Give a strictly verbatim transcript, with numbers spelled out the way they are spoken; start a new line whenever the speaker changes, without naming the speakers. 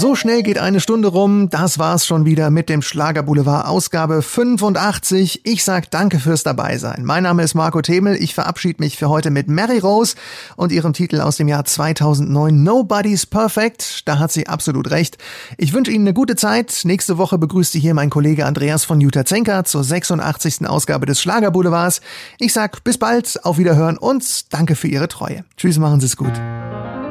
So schnell geht eine Stunde rum. Das war's schon wieder mit dem Schlagerboulevard Ausgabe fünfundachtzig. Ich sag danke fürs Dabeisein. Mein Name ist Marco Themel. Ich verabschiede mich für heute mit Mary Rose und ihrem Titel aus dem Jahr zweitausendneun, Nobody's Perfect. Da hat sie absolut recht. Ich wünsche Ihnen eine gute Zeit. Nächste Woche begrüßt Sie hier mein Kollege Andreas von Jutta-Zenker zur sechsundachtzigsten Ausgabe des Schlagerboulevards. Ich sag bis bald, auf Wiederhören und danke für Ihre Treue. Tschüss, machen Sie es gut.